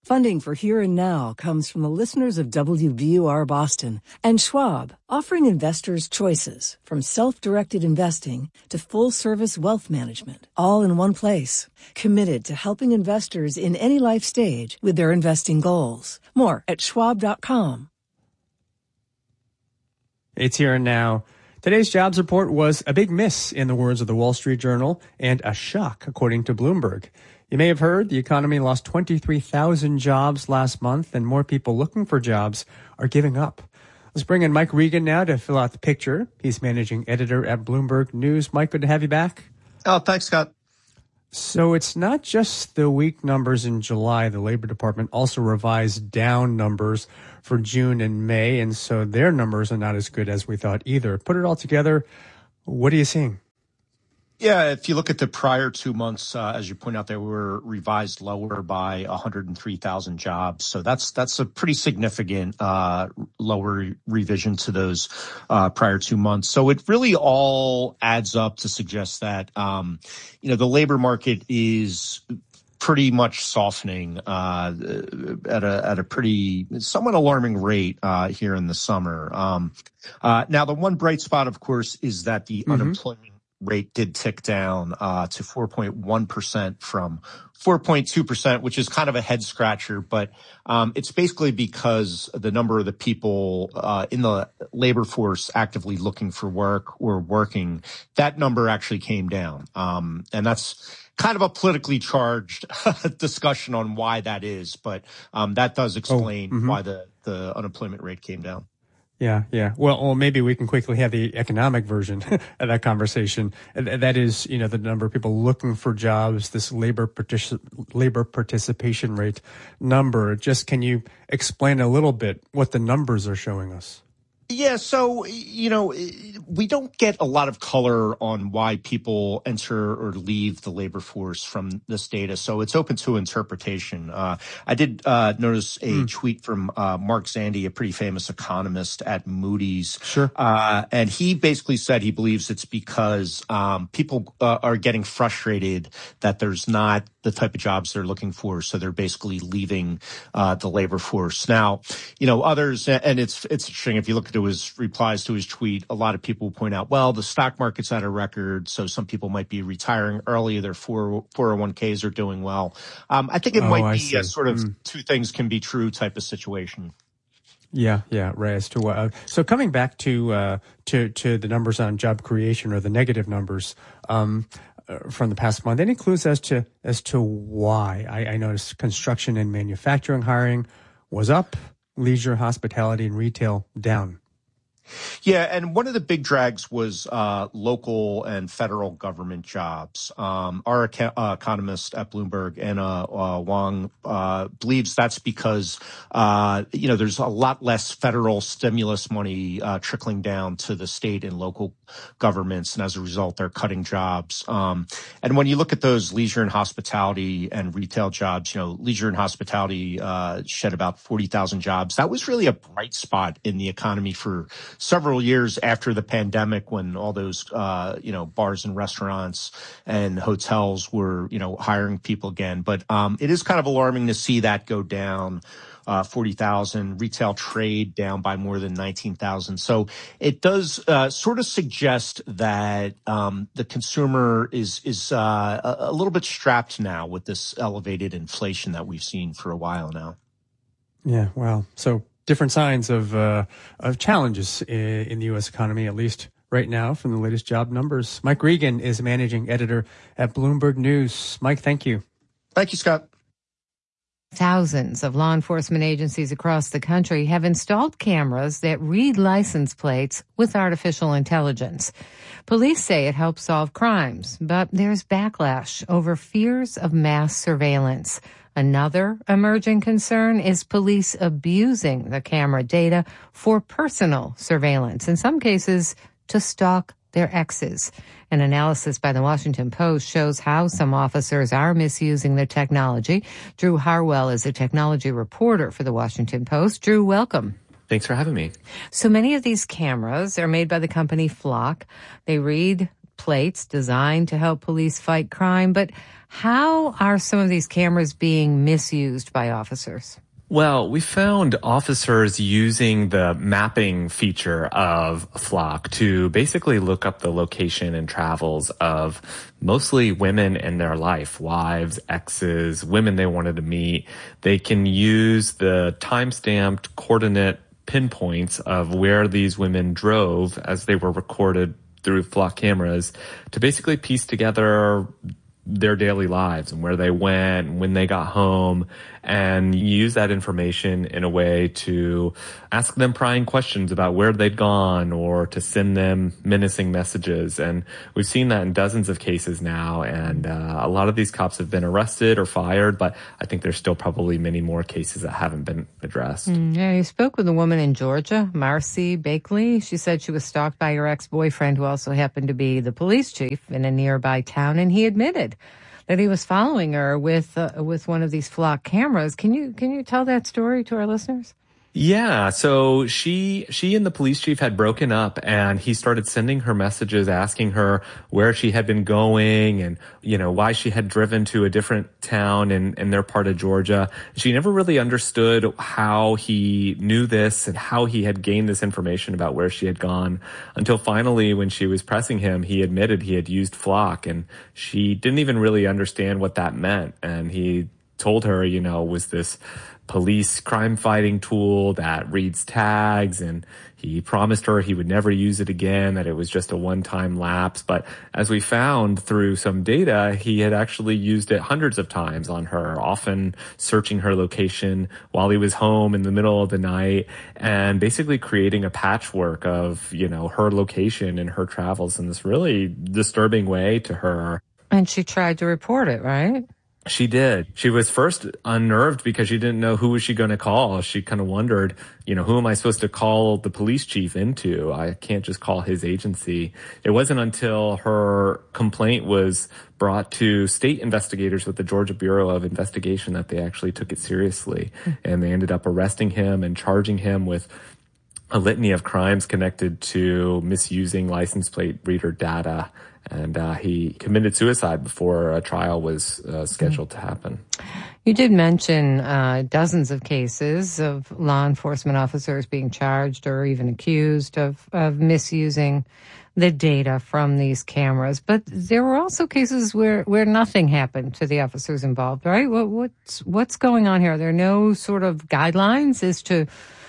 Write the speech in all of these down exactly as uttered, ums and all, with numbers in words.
Funding for Here and Now comes from the listeners of W B U R Boston and Schwab, offering investors choices from self-directed investing to full-service wealth management, all in one place. Committed to helping investors in any life stage with their investing goals. More at schwab dot com. It's Here and Now. Today's jobs report was a big miss, in the words of the Wall Street Journal, and a shock, according to Bloomberg. You may have heard the economy lost twenty-three thousand jobs last month, and more people looking for jobs are giving up. Let's bring in Mike Regan now to fill out the picture. He's managing editor at Bloomberg News. Mike, good to have you back. Oh, thanks, Scott. So it's not just the weak numbers in July. The Labor Department also revised down numbers for June and May, and so their numbers are not as good as we thought either. Put it all together, what are you seeing? Yeah, if you look at the prior two months, uh, as you point out, they were revised lower by one hundred three thousand jobs. So that's that's a pretty significant uh, lower revision to those uh, prior two months. So it really all adds up to suggest that, um, you know, the labor market is pretty much softening uh, at a at a pretty somewhat alarming rate uh, here in the summer. Um, uh, now, the one bright spot, of course, is that the mm-hmm. unemployment rate did tick down uh, to four point one percent from four point two percent, which is kind of a head scratcher. But um, it's basically because the number of the people uh, in the labor force actively looking for work or working, that number actually came down. Um, and that's kind of a politically charged discussion on why that is. But um, that does explain oh, mm-hmm. why the, the unemployment rate came down. Yeah, yeah. Well, well, maybe we can quickly have the economic version of that conversation. That is, you know, the number of people looking for jobs, this labor partic- labor participation rate number. Just can you explain a little bit what the numbers are showing us? Yeah, so, you know, we don't get a lot of color on why people enter or leave the labor force from this data, so it's open to interpretation. Uh, I did uh, notice a mm. tweet from uh, Mark Zandi, a pretty famous economist at Moody's. Sure. Uh, and he basically said he believes it's because um, people uh, are getting frustrated that there's not the type of jobs they're looking for, so they're basically leaving uh, the labor force. Now, you know, others, and it's it's interesting, if you look at his replies to his tweet, a lot of people point out, well, the stock market's at a record, so some people might be retiring early. Their four oh one k's are doing well. Um, I think it oh, might be a sort of mm. two things can be true type of situation. Yeah, yeah, right. As to uh, so coming back to uh, to to the numbers on job creation, or the negative numbers um, uh, from the past month, any clues as to as to why? I, I noticed construction and manufacturing hiring was up, leisure, hospitality, and retail down. Yeah, and one of the big drags was uh, local and federal government jobs. Um, our eco- uh, economist at Bloomberg, Anna uh, Wong, uh, believes that's because, uh, you know, there's a lot less federal stimulus money uh, trickling down to the state and local governments, and as a result, they're cutting jobs. Um, and when you look at those leisure and hospitality and retail jobs, you know, leisure and hospitality uh, shed about forty thousand jobs. That was really a bright spot in the economy for several years after the pandemic, when all those, uh, you know, bars and restaurants and hotels were, you know, hiring people again. But um, it is kind of alarming to see that go down, uh, forty thousand, retail trade down by more than nineteen thousand. So it does uh, sort of suggest that um, the consumer is, is uh, a, a little bit strapped now with this elevated inflation that we've seen for a while now. Yeah, wow. So different signs of uh, of challenges in, in the U S economy, at least right now, from the latest job numbers. Mike Regan is managing editor at Bloomberg News. Mike, thank you. Thank you, Scott. Thousands of law enforcement agencies across the country have installed cameras that read license plates with artificial intelligence. Police say it helps solve crimes, but there's backlash over fears of mass surveillance. Another emerging concern is police abusing the camera data for personal surveillance, in some cases to stalk their exes. An analysis by the Washington Post shows how some officers are misusing the technology. Drew Harwell is a technology reporter for the Washington Post. Drew, welcome. Thanks for having me. So many of these cameras are made by the company Flock. They read plates designed to help police fight crime, but How are some of these cameras being misused by officers? Well, we found officers using the mapping feature of Flock to basically look up the location and travels of mostly women in their life, wives, exes, women they wanted to meet. They can use the time-stamped coordinate pinpoints of where these women drove as they were recorded through Flock cameras to basically piece together their daily lives and where they went, when they got home, and use that information in a way to ask them prying questions about where they'd gone or to send them menacing messages. And we've seen that in dozens of cases now, and uh, a lot of these cops have been arrested or fired, but I think there's still probably many more cases that haven't been addressed. Mm, yeah, you spoke with a woman in Georgia, Marcy Bakley. She said she was stalked by her ex-boyfriend, who also happened to be the police chief in a nearby town, and he admitted that he was following her with uh, with one of these Flock cameras. Can you can you tell that story to our listeners? Yeah, so she she and the police chief had broken up, and he started sending her messages asking her where she had been going and, you know, why she had driven to a different town in, in their part of Georgia. She never really understood how he knew this and how he had gained this information about where she had gone until finally, when she was pressing him, he admitted he had used Flock, and she didn't even really understand what that meant. And he told her, you know, was this police crime fighting tool that reads tags, and he promised her he would never use it again, that it was just a one-time lapse. But as we found through some data, he had actually used it hundreds of times on her, often searching her location while he was home in the middle of the night and basically creating a patchwork of, you know, her location and her travels in this really disturbing way to her. And she tried to report it, right? She did. She was first unnerved because she didn't know who was she going to call. She kind of wondered, you know, who am I supposed to call the police chief into? I can't just call his agency. It wasn't until her complaint was brought to state investigators with the Georgia Bureau of Investigation that they actually took it seriously. Mm-hmm. And they ended up arresting him and charging him with a litany of crimes connected to misusing license plate reader data. And uh, he committed suicide before a trial was uh, scheduled to happen. You did mention uh, dozens of cases of law enforcement officers being charged or even accused of, of misusing the data from these cameras. But there were also cases where, where nothing happened to the officers involved, right? What, what's, what's going on here? Are there no sort of guidelines as to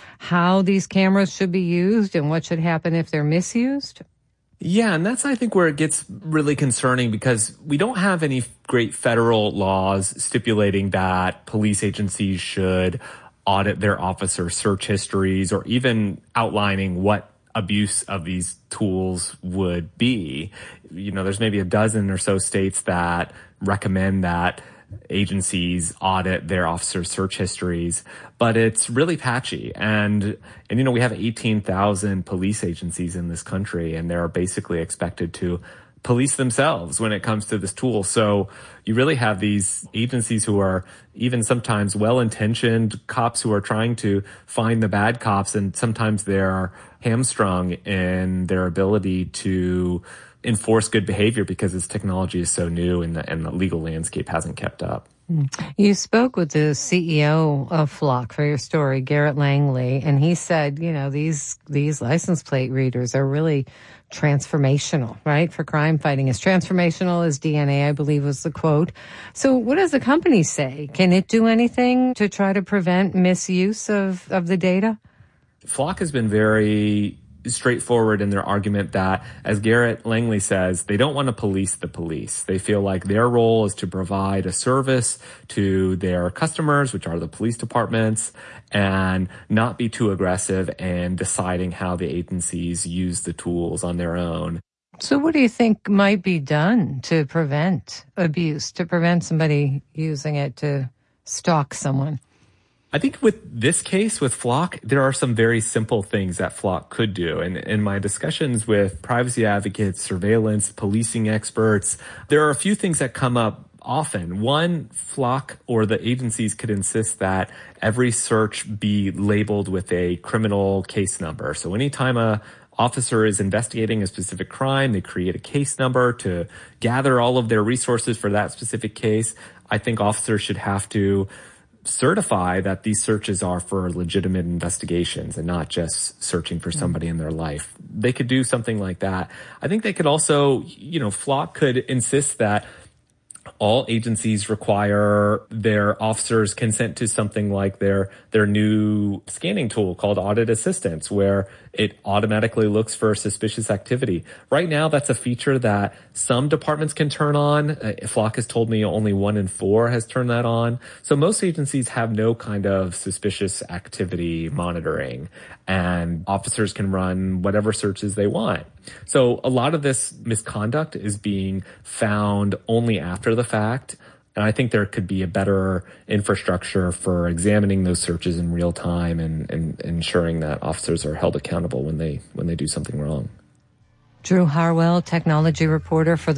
how these cameras should be used and what should happen if they're misused? Yeah, and that's, I think, where it gets really concerning, because we don't have any great federal laws stipulating that police agencies should audit their officer search histories or even outlining what abuse of these tools would be. You know, there's maybe a dozen or so states that recommend that agencies audit their officer search histories, but it's really patchy. And, and, you know, we have eighteen thousand police agencies in this country, and they're basically expected to police themselves when it comes to this tool. So you really have these agencies who are even sometimes well-intentioned cops who are trying to find the bad cops, and sometimes they're hamstrung in their ability to enforce good behavior because this technology is so new and the, and the legal landscape hasn't kept up. You spoke with the C E O of Flock for your story, Garrett Langley, and he said, you know, these these license plate readers are really transformational, right, for crime fighting. As transformational as D N A, I believe was the quote. So what does the company say? Can it do anything to try to prevent misuse of, of the data? Flock has been very straightforward in their argument that, as Garrett Langley says, they don't want to police the police. They feel like their role is to provide a service to their customers, which are the police departments, and not be too aggressive in deciding how the agencies use the tools on their own. So what do you think might be done to prevent abuse, to prevent somebody using it to stalk someone? I think with this case, with Flock, there are some very simple things that Flock could do. And in my discussions with privacy advocates, surveillance, policing experts, there are a few things that come up often. One, Flock or the agencies could insist that every search be labeled with a criminal case number. So anytime a officer is investigating a specific crime, they create a case number to gather all of their resources for that specific case. I think officers should have to certify that these searches are for legitimate investigations and not just searching for somebody in their life. They could do something like that. I think they could also, you know, Flock could insist that all agencies require their officers' consent to something like their their new scanning tool called Audit Assistance, where it automatically looks for suspicious activity. Right now, that's a feature that some departments can turn on. Uh, Flock has told me only one in four has turned that on. So most agencies have no kind of suspicious activity monitoring, and officers can run whatever searches they want. So a lot of this misconduct is being found only after the fact. And I think there could be a better infrastructure for examining those searches in real time and, and ensuring that officers are held accountable when they when they do something wrong. Drew Harwell, technology reporter for the